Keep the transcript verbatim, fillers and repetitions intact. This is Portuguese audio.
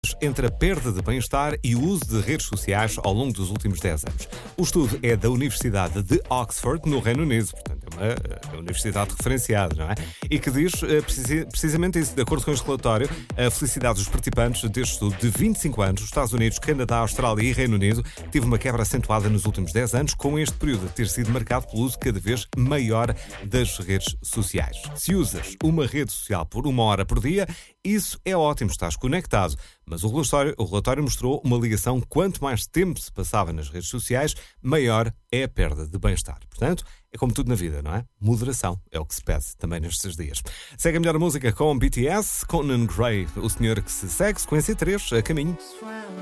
entre a perda de bem-estar e o uso de redes sociais ao longo dos últimos dez anos. O estudo é da Universidade de Oxford, no Reino Unido, portanto é uma, uma universidade referenciada, não é? E que diz uh, precisi- precisamente isso, de acordo com este relatório, a felicidade dos participantes deste estudo de vinte e cinco anos, os Estados Unidos, Canadá, Austrália e Reino Unido, teve uma quebra acentuada nos últimos dez anos, com este período a ter sido marcado pelo uso cada vez maior das redes sociais. Se usas uma rede social por uma hora por dia, isso é ótimo, estás conectado. Mas o relatório, o relatório mostrou uma ligação: quanto mais tempo se passava nas redes sociais, maior é a perda de bem-estar. Portanto, é como tudo na vida, não é? Moderação é o que se pede também nestes dias. Segue a melhor música com B T S, Conan Gray, o senhor que se segue, sequência três, a caminho.